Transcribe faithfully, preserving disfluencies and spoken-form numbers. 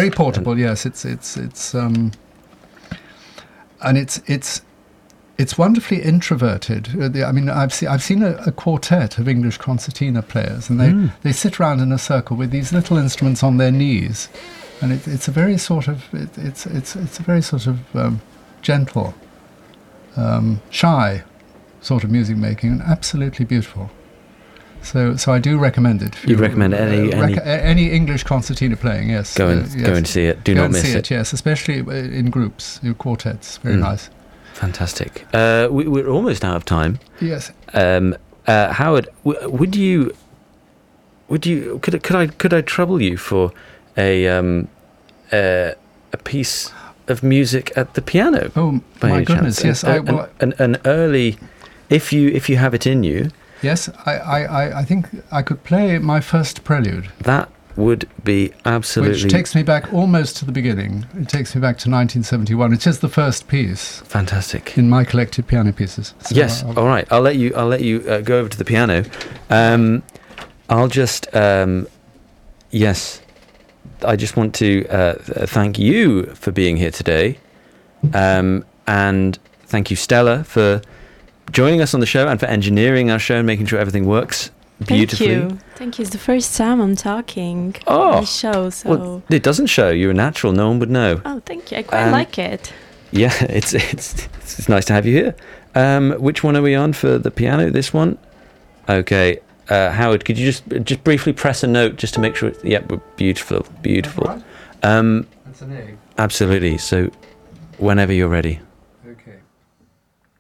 very portable. Yes, it's it's it's um, and it's it's it's wonderfully introverted. Uh, the, I mean, I've seen I've seen a, a quartet of English concertina players, and they, Mm. they sit around in a circle with these little instruments on their knees, and it, it's a very sort of it, it's it's it's a very sort of um, gentle, um, shy sort of music making, and absolutely beautiful. So, so I do recommend it. If You'd recommend any- uh, rec- any- uh, any English concertina playing? Yes, Go and uh, yes. go and see it. Do Go not and miss see it. it. Yes, especially uh, in groups, in quartets. Very Mm. nice. Fantastic. Uh, we, we're almost out of time. Yes. Um, uh, Howard, w- would you, would you, could I- could I could I trouble you for a um, uh, a piece of music at the piano? Oh by my any goodness! chance? Yes, An, I an, well, an, an early, if you if you have it in you, yes, I, I, I, I think I could play my first prelude, that would be absolutely which takes me back almost to the beginning. It takes me back to nineteen seventy-one. It's just the first piece fantastic. in my collected piano pieces. So Yes. I'll- All right. I'll let you. I'll let you uh, go over to the piano. Um, I'll just. Um, yes. I just want to uh, th- thank you for being here today, um, and thank you, Stella, for joining us on the show and for engineering our show and making sure everything works beautifully. Thank you. Thank you. It's the first time I'm talking Oh, on the show, so. Well, it doesn't show. You're a natural. No one would know. Oh, thank you. I quite Um, like it. Yeah, it's it's it's nice to have you here. Um, which one are we on for the piano? This one. Okay, uh, Howard, could you just just briefly press a note just to make sure? It's, yeah, beautiful, beautiful. Right. Um, That's an A. absolutely. So, whenever you're ready.